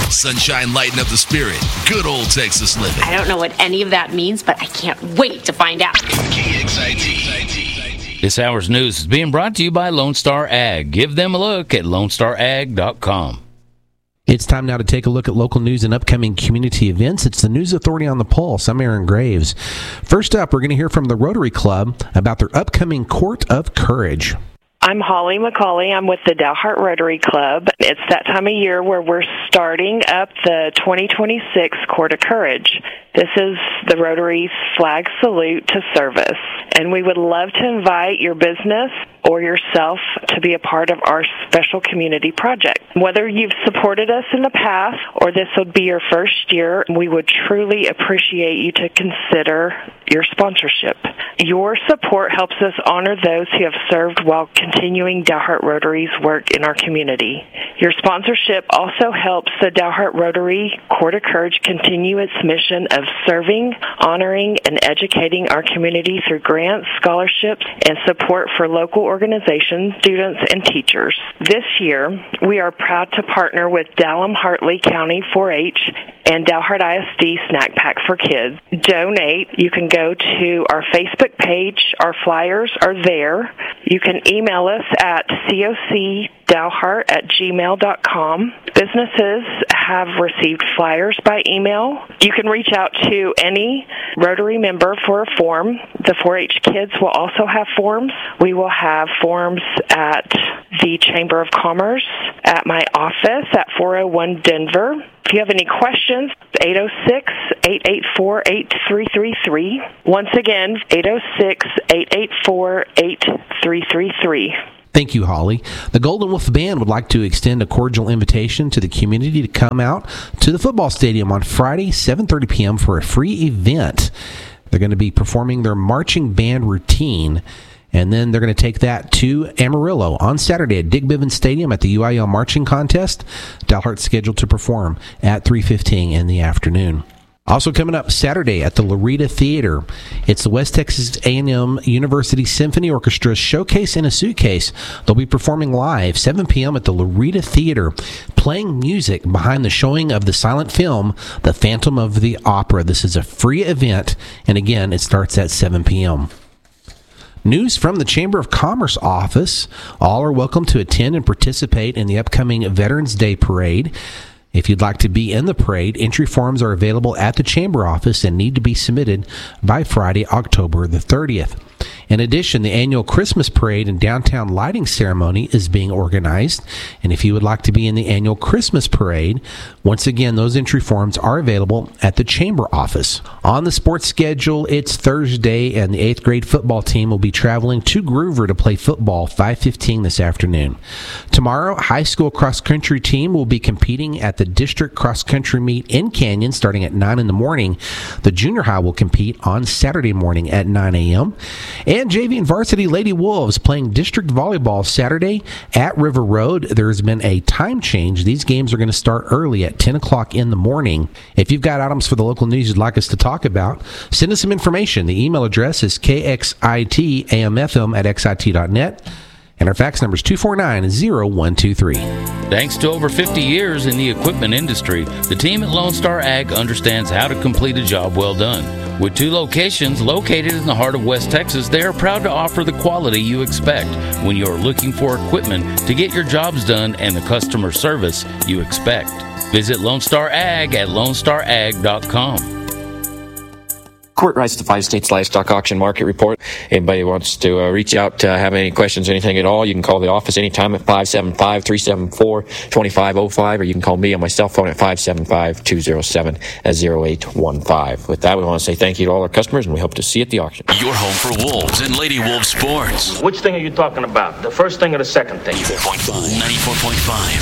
Sunshine lighting up the spirit. Good old Texas living. I don't know what any of that means, but I can't wait to find out. KXIT. This hour's news is being brought to you by Lone Star Ag. Give them a look at LoneStarAg.com. It's time now to take a look at local news and upcoming community events. It's the News Authority on the Pulse. I'm Aaron Graves. First up, we're going to hear from the Rotary Club about their upcoming Court of Courage. I'm Holly McCauley. I'm with the Dalhart Rotary Club. It's that time of year where we're starting up the 2026 Court of Courage. This is the Rotary's flag salute to service, and we would love to invite your business or yourself to be a part of our special community project. Whether you've supported us in the past or this would be your first year, we would truly appreciate you to consider your sponsorship. Your support helps us honor those who have served while continuing Dalhart Rotary's work in our community. Your sponsorship also helps the Dalhart Rotary Court of Courage continue its mission of serving, honoring, and educating our community through grants, scholarships, and support for local organizations, students, and teachers. This year, we are proud to partner with Dalham-Hartley County 4-H and Dalhart ISD Snack Pack for Kids. Donate. You can go to our Facebook page. Our flyers are there. You can email us at cocdalhart@gmail.com. Businesses have received flyers by email. You can reach out to any Rotary member for a form. The 4-H kids will also have forms. We will have forms at the Chamber of Commerce, at my office at 401 Denver. If you have any questions, 806-884-8333. Once again, 806-884-8333. Thank you, Holly. The Golden Wolf Band would like to extend a cordial invitation to the community to come out to the football stadium on Friday, 7:30 p.m. for a free event. They're going to be performing their marching band routine, and then they're going to take that to Amarillo on Saturday at Dick Bivens Stadium at the UIL Marching Contest. Dalhart's scheduled to perform at 3:15 in the afternoon. Also coming up Saturday at the Loretta Theater, it's the West Texas A&M University Symphony Orchestra Showcase in a Suitcase. They'll be performing live 7 p.m. at the Loretta Theater, playing music behind the showing of the silent film, The Phantom of the Opera. This is a free event, and again, it starts at 7 p.m. News from the Chamber of Commerce office. All are welcome to attend and participate in the upcoming Veterans Day Parade. If you'd like to be in the parade, entry forms are available at the Chamber office and need to be submitted by Friday, October the 30th. In addition, the annual Christmas parade and downtown lighting ceremony is being organized. And if you would like to be in the annual Christmas parade, once again, those entry forms are available at the Chamber office. On the sports schedule, it's Thursday, and the 8th grade football team will be traveling to Groover to play football 5:15 this afternoon. Tomorrow, high school cross-country team will be competing at the district cross-country meet in Canyon starting at 9 in the morning. The junior high will compete on Saturday morning at 9 a.m. And JV and varsity Lady Wolves playing district volleyball Saturday at River Road. There's been a time change. These games are going to start early at 10 o'clock in the morning. If you've got items for the local news you'd like us to talk about, send us some information. The email address is kxitamfm@xit.net. And our fax number is 249-0123. Thanks to over 50 years in the equipment industry, the team at Lone Star Ag understands how to complete a job well done. With 2 locations located in the heart of West Texas, they are proud to offer the quality you expect when you are looking for equipment to get your jobs done and the customer service you expect. Visit Lone Star Ag at LoneStarAg.com. Court writes the 5 States Livestock Auction Market Report. Anybody wants to reach out, have any questions, anything at all, you can call the office anytime at 575-374-2505, or you can call me on my cell phone at 575-207-0815. With that, we want to say thank you to all our customers, and we hope to see you at the auction. Your home for Wolves and Lady Wolves sports. Which thing are you talking about? The first thing or the second thing? 94.5.